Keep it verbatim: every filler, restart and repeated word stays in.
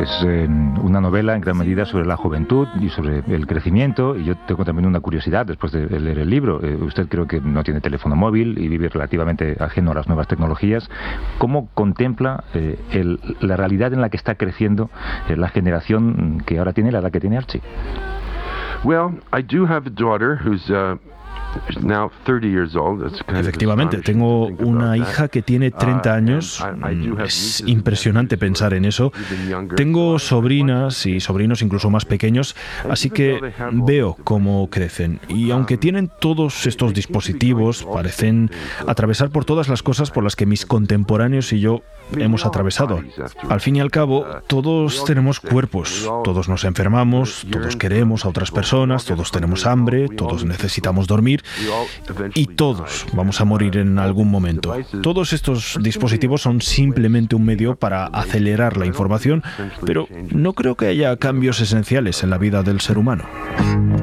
Es eh, una novela en gran medida sobre la juventud y sobre el crecimiento, y yo tengo también una curiosidad después de leer el libro. Eh, usted creo que no tiene teléfono móvil y vive relativamente ajeno a las nuevas tecnologías. ¿Cómo contempla eh, el, la realidad en la que está creciendo eh, la generación que ahora tiene la edad que tiene Archie? Well, I do have a daughter who's uh, now thirty years old. It's kind Efectivamente, of tengo una hija que tiene treinta años. Es impresionante pensar en eso. Tengo sobrinas y sobrinos incluso más pequeños, así que veo cómo crecen. Y aunque tienen todos estos dispositivos, parecen atravesar por todas las cosas por las que mis contemporáneos y yo hemos atravesado. Al fin y al cabo, todos tenemos cuerpos, todos nos enfermamos, todos queremos a otras personas, todos tenemos hambre, todos necesitamos dormir y todos vamos a morir en algún momento. Todos estos dispositivos son simplemente un medio para acelerar la información, pero no creo que haya cambios esenciales en la vida del ser humano.